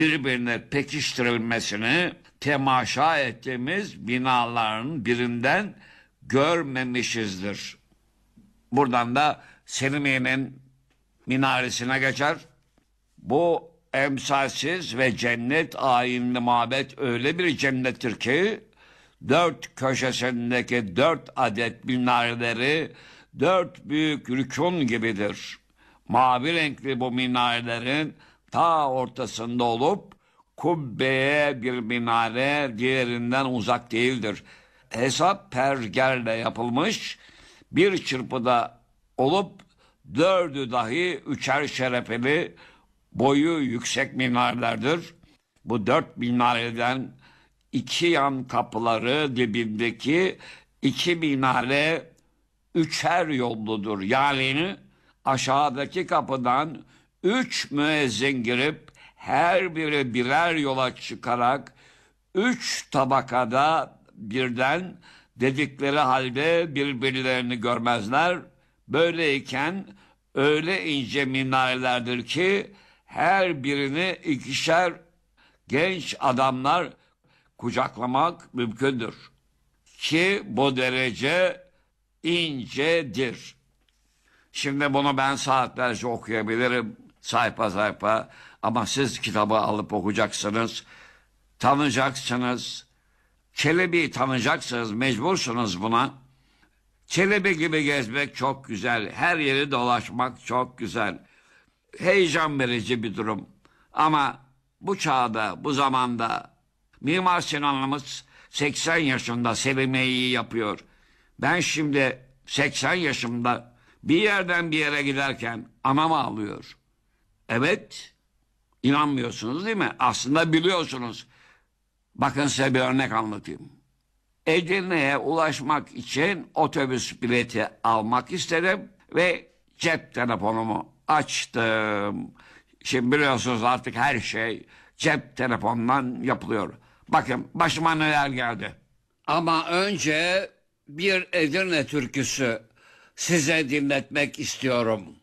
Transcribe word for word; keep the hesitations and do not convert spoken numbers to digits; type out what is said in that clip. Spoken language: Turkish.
birbirine pekiştirilmesini temaşa ettiğimiz binaların birinden görmemişizdir. Buradan da Selimiye'nin minaresine geçer. Bu emsalsiz ve cennet ayinli mabet öyle bir cennettir ki dört köşesindeki dört adet minareleri dört büyük rükun gibidir. Mavi renkli bu minarelerin ta ortasında olup kubbeye bir minare diğerinden uzak değildir. Hesap pergerle yapılmış, bir çırpıda olup dördü dahi üçer şerefeli boyu yüksek minarelerdir. Bu dört minareden iki yan kapıları dibindeki iki minare üçer yolludur. Yani aşağıdaki kapıdan üç müezzin girip her biri birer yola çıkarak üç tabakada birden dedikleri halde birbirlerini görmezler. Böyleyken öyle ince minarelerdir ki her birini ikişer genç adamlar kucaklamak mümkündür. Ki bu derece incedir. Şimdi bunu ben saatlerce okuyabilirim, sayfa sayfa, ama siz kitabı alıp okuyacaksınız, tanıyacaksınız. Çelebi'yi tanıyacaksınız, mecbursunuz buna. Çelebi gibi gezmek çok güzel, her yeri dolaşmak çok güzel. Heyecan verici bir durum. Ama bu çağda, bu zamanda Mimar Sinan'ımız seksen yaşında Selimiye'yi yapıyor. Ben şimdi seksen yaşımda bir yerden bir yere giderken anam ağlıyor. Evet, inanmıyorsunuz değil mi? Aslında biliyorsunuz. Bakın size bir örnek anlatayım. Edirne'ye ulaşmak için otobüs bileti almak istedim ve cep telefonumu açtım. Şimdi biliyorsunuz artık her şey cep telefonundan yapılıyor. Bakın başıma neler geldi. Ama önce bir Edirne türküsü size dinletmek istiyorum.